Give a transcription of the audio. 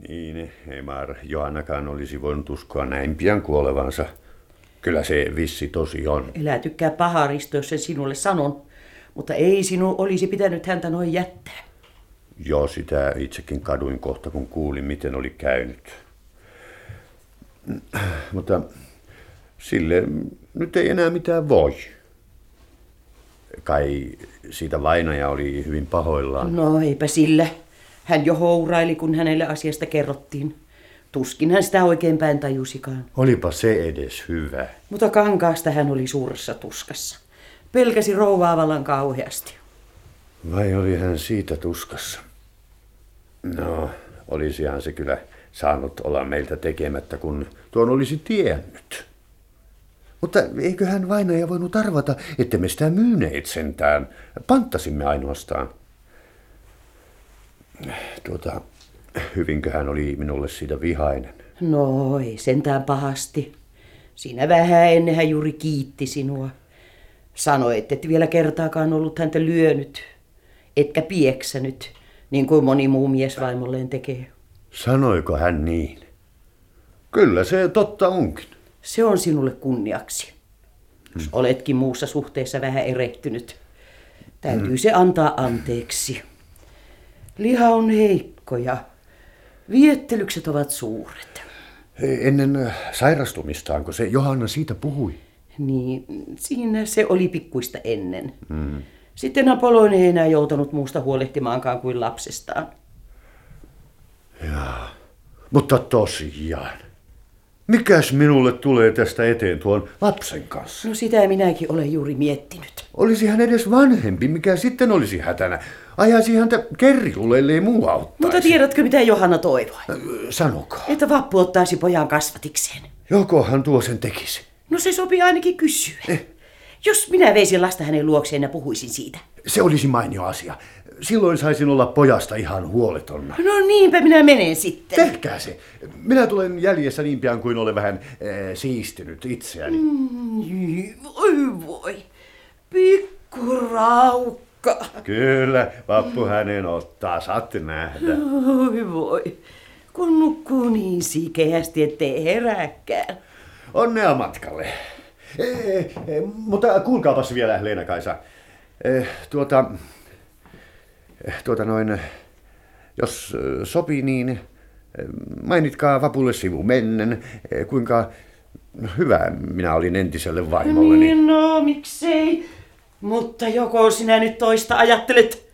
Niin, ei Mar Johannakaan olisi voinut uskoa näin pian kuolevansa. Kyllä se vissi tosi on. Elää tykkää paharista, jos sen sinulle sanon. Mutta ei sinun olisi pitänyt häntä noin jättää. Joo, sitä itsekin kaduin kohta, kun kuulin, miten oli käynyt. Mutta sille nyt ei enää mitään voi. Kai siitä vainaja oli hyvin pahoillaan. No eipä sillä. Hän jo houraili, kun hänelle asiasta kerrottiin. Tuskin hän sitä oikein päin tajusikaan. Olipa se edes hyvä. Mutta Kankaasta hän oli suuressa tuskassa. Pelkäsi rouvaa vallan kauheasti. Vai oli hän siitä tuskassa? No, olisihan se kyllä saanut olla meiltä tekemättä, kun tuon olisi tiennyt. Mutta eikö hän vainaja voinut arvata, että me sitä myyneet sentään. Panttasimme ainoastaan. Hyvinkö hän oli minulle siitä vihainen? No ei sentään pahasti. Siinä vähän ennen hän juuri kiitti sinua. Sanoi, et vielä kertaakaan ollut häntä lyönyt, etkä pieksänyt, niin kuin moni muu mies vaimolleen tekee. Sanoiko hän niin? Kyllä se totta onkin. Se on sinulle kunniaksi. Jos oletkin muussa suhteessa vähän erehtynyt, täytyy se antaa anteeksi. Liha on heikko ja viettelykset ovat suuret. Ennen sairastumistaan, kun se Johanna siitä puhui. Niin, siinä se oli pikkuista ennen. Sitten Apollo ei enää joutanut muusta huolehtimaankaan kuin lapsestaan. Jaa, mutta tosiaan. Mikäs minulle tulee tästä eteen tuon lapsen kanssa? No sitä minäkin olen juuri miettinyt. Olisi hän edes vanhempi, mikä sitten olisi hätänä. Ajaisi häntä kerrilulle, ellei muu auttaisi. Mutta tiedätkö, mitä Johanna toivoi? Sanokaa. Että Vappu ottaisi pojan kasvatikseen. Jokohan tuo sen tekisi? No se sopii ainakin kysyä. Jos minä veisin lasta hänen luokseen ja puhuisin siitä. Se olisi mainio asia. Silloin saisin olla pojasta ihan huoletonna. No niinpä minä menen sitten. Tehkää se. Minä tulen jäljessä niin pian kuin olen vähän siistinyt itseäni. Voi. Pikku raukka. Kyllä, Vappu hänen ottaa, saatte nähdä. Voi. Kun nukkuu niin sikeästi, ettei herääkään. Onnea matkalle. Mutta kuulkaapas vielä, Leena-Kaisa. Jos sopii, niin mainitkaa Vapulle sivumennen, kuinka hyvä minä olin entiselle vaimolleni. Niin, no miksei. Mutta joko sinä nyt toista ajattelet?